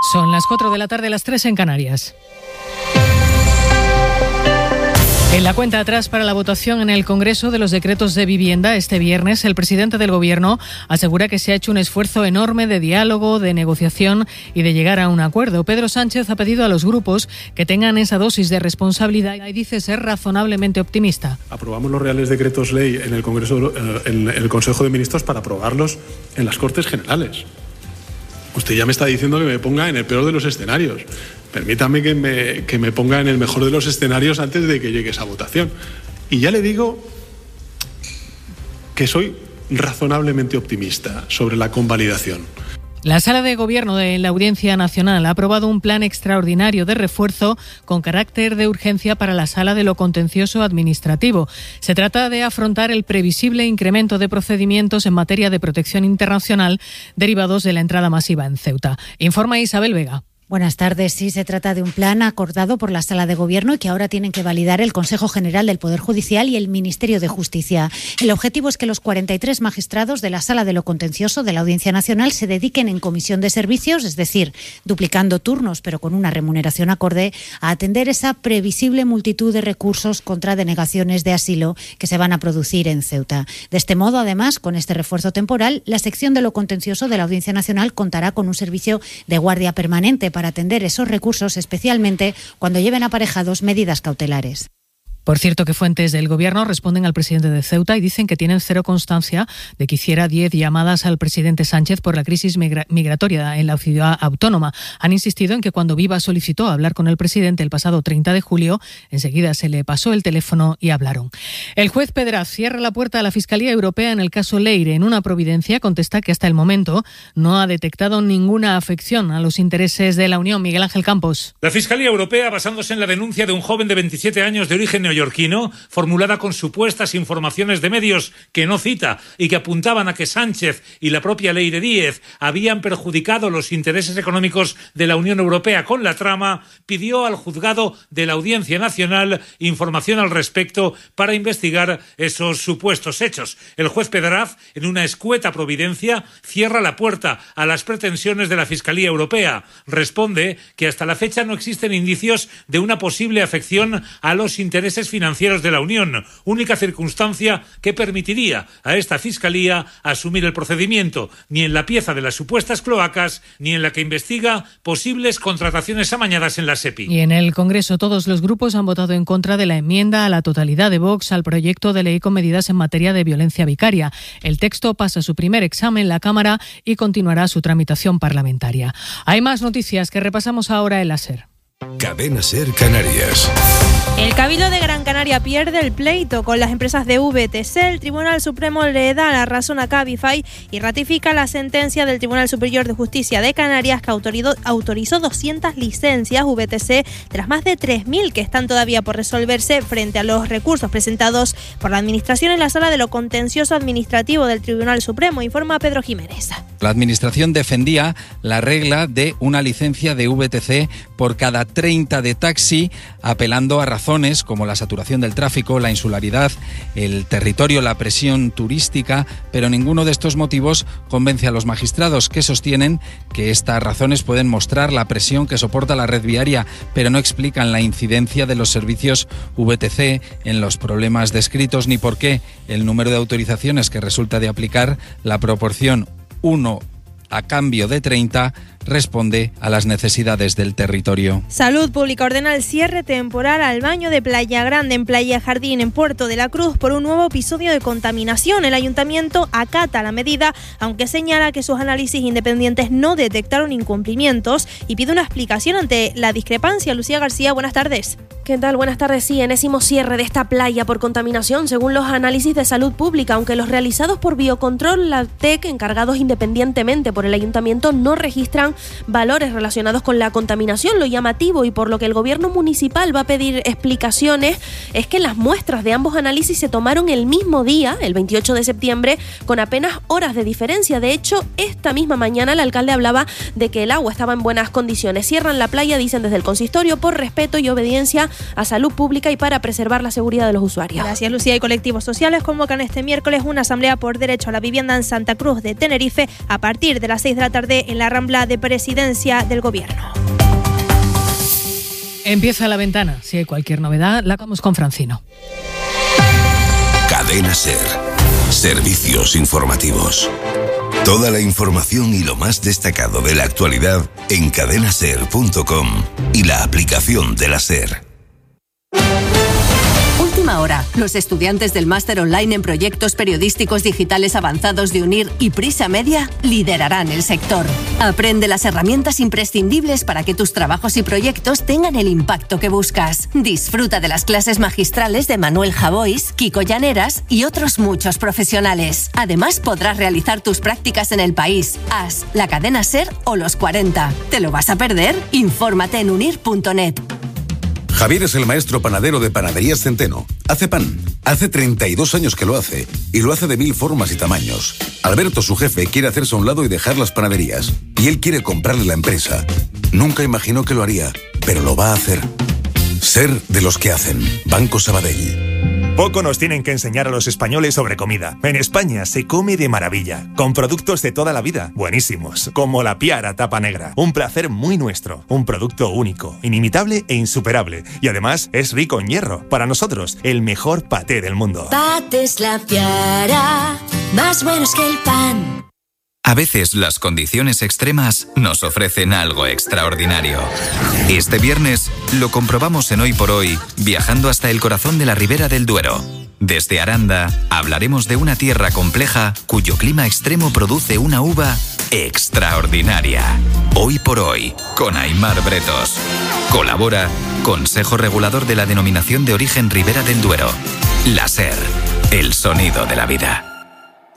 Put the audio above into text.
Son las 4 de la tarde, las 3 en Canarias. En la cuenta atrás para la votación en el Congreso de los decretos de vivienda este viernes, el presidente del Gobierno asegura que se ha hecho un esfuerzo enorme de diálogo, de negociación y de llegar a un acuerdo. Pedro Sánchez ha pedido a los grupos que tengan esa dosis de responsabilidad y dice ser razonablemente optimista. Aprobamos los reales decretos ley en el Congreso, en el Consejo de Ministros para aprobarlos en las Cortes Generales. Usted ya me está diciendo que me ponga en el peor de los escenarios. Permítame que me ponga en el mejor de los escenarios antes de que llegue esa votación. Y ya le digo que soy razonablemente optimista sobre la convalidación. La Sala de Gobierno de la Audiencia Nacional ha aprobado un plan extraordinario de refuerzo con carácter de urgencia para la Sala de lo Contencioso Administrativo. Se trata de afrontar el previsible incremento de procedimientos en materia de protección internacional derivados de la entrada masiva en Ceuta. Informa Isabel Vega. Buenas tardes. Sí, se trata de un plan acordado por la Sala de Gobierno y que ahora tienen que validar el Consejo General del Poder Judicial y el Ministerio de Justicia. El objetivo es que los 43 magistrados de la Sala de lo Contencioso de la Audiencia Nacional se dediquen en comisión de servicios, es decir, duplicando turnos pero con una remuneración acorde, a atender esa previsible multitud de recursos contra denegaciones de asilo que se van a producir en Ceuta. De este modo, además, con este refuerzo temporal, la sección de lo contencioso de la Audiencia Nacional contará con un servicio de guardia permanente para atender esos recursos, especialmente cuando lleven aparejados medidas cautelares. Por cierto, que fuentes del Gobierno responden al presidente de Ceuta y dicen que tienen cero constancia de que hiciera 10 llamadas al presidente Sánchez por la crisis migratoria en la ciudad autónoma. Han insistido en que cuando Viva solicitó hablar con el presidente el pasado 30 de julio, enseguida se le pasó el teléfono y hablaron. El juez Pedraz cierra la puerta a la Fiscalía Europea en el caso Leire. En una providencia contesta que hasta el momento no ha detectado ninguna afección a los intereses de la Unión. Miguel Ángel Campos. La Fiscalía Europea, basándose en la denuncia de un joven de 27 años de origen neoyorquino, formulada con supuestas informaciones de medios que no cita y que apuntaban a que Sánchez y la propia Leire Díez habían perjudicado los intereses económicos de la Unión Europea con la trama, pidió al juzgado de la Audiencia Nacional información al respecto para investigar esos supuestos hechos. El juez Pedraz, en una escueta providencia, cierra la puerta a las pretensiones de la Fiscalía Europea. Responde que hasta la fecha no existen indicios de una posible afección a los intereses financieros de la Unión, única circunstancia que permitiría a esta Fiscalía asumir el procedimiento, ni en la pieza de las supuestas cloacas, ni en la que investiga posibles contrataciones amañadas en la SEPI. Y en el Congreso todos los grupos han votado en contra de la enmienda a la totalidad de Vox al proyecto de ley con medidas en materia de violencia vicaria. El texto pasa su primer examen en la Cámara y continuará su tramitación parlamentaria. Hay más noticias que repasamos ahora en la SER. Cadena SER Canarias. El Cabildo de Gran Canaria pierde el pleito con las empresas de VTC. El Tribunal Supremo le da la razón a Cabify y ratifica la sentencia del Tribunal Superior de Justicia de Canarias que autorizó 200 licencias VTC de las más de 3.000 que están todavía por resolverse frente a los recursos presentados por la Administración en la Sala de lo Contencioso Administrativo del Tribunal Supremo, informa Pedro Jiménez. La Administración defendía la regla de una licencia de VTC por cada 30 de taxi, apelando a razones como la saturación del tráfico, la insularidad, el territorio, la presión turística, pero ninguno de estos motivos convence a los magistrados, que sostienen que estas razones pueden mostrar la presión que soporta la red viaria, pero no explican la incidencia de los servicios VTC en los problemas descritos ni por qué el número de autorizaciones que resulta de aplicar, la proporción 1 a cambio de 30, responde a las necesidades del territorio. Salud Pública ordena el cierre temporal al baño de Playa Grande en Playa Jardín, en Puerto de la Cruz, por un nuevo episodio de contaminación. El ayuntamiento acata la medida, aunque señala que sus análisis independientes no detectaron incumplimientos y pide una explicación ante la discrepancia. Lucía García, buenas tardes. ¿Qué tal? Buenas tardes. Sí, enésimo cierre de esta playa por contaminación, según los análisis de Salud Pública, aunque los realizados por Biocontrol Labtec, encargados independientemente por el ayuntamiento, no registran valores relacionados con la contaminación. Lo llamativo y por lo que el gobierno municipal va a pedir explicaciones es que las muestras de ambos análisis se tomaron el mismo día, el 28 de septiembre, con apenas horas de diferencia. De hecho, esta misma mañana el alcalde hablaba de que el agua estaba en buenas condiciones. Cierran la playa, dicen desde el consistorio, por respeto y obediencia a Salud Pública y para preservar la seguridad de los usuarios. Gracias, Lucía. Y colectivos sociales convocan este miércoles una asamblea por derecho a la vivienda en Santa Cruz de Tenerife a partir de las 6 de la tarde en la Rambla de presidencia del Gobierno. Empieza La Ventana. Si hay cualquier novedad, la vamos con Francino. Cadena SER. Servicios informativos. Toda la información y lo más destacado de la actualidad en cadenaser.com y la aplicación de la SER. Última hora. Los estudiantes del máster online en proyectos periodísticos digitales avanzados de UNIR y Prisa Media liderarán el sector. Aprende las herramientas imprescindibles para que tus trabajos y proyectos tengan el impacto que buscas. Disfruta de las clases magistrales de Manuel Javois, Kiko Llaneras y otros muchos profesionales. Además, podrás realizar tus prácticas en el país, AS, la cadena SER o los 40. ¿Te lo vas a perder? Infórmate en unir.net. Javier es el maestro panadero de Panaderías Centeno. Hace pan. Hace 32 años que lo hace. Y lo hace de 1000 formas y tamaños. Alberto, su jefe, quiere hacerse a un lado y dejar las panaderías. Y él quiere comprarle la empresa. Nunca imaginó que lo haría, pero lo va a hacer. Ser de los que hacen. Banco Sabadell. Poco nos tienen que enseñar a los españoles sobre comida. En España se come de maravilla, con productos de toda la vida, buenísimos, como la Piara tapa negra. Un placer muy nuestro, un producto único, inimitable e insuperable. Y además es rico en hierro. Para nosotros, el mejor paté del mundo. Patés La Piara, más buenos que el pan. A veces las condiciones extremas nos ofrecen algo extraordinario. Este viernes lo comprobamos en Hoy por Hoy, viajando hasta el corazón de la Ribera del Duero. Desde Aranda hablaremos de una tierra compleja cuyo clima extremo produce una uva extraordinaria. Hoy por Hoy, con Aimar Bretos. Colabora Consejo Regulador de la Denominación de Origen Ribera del Duero. La SER, el sonido de la vida.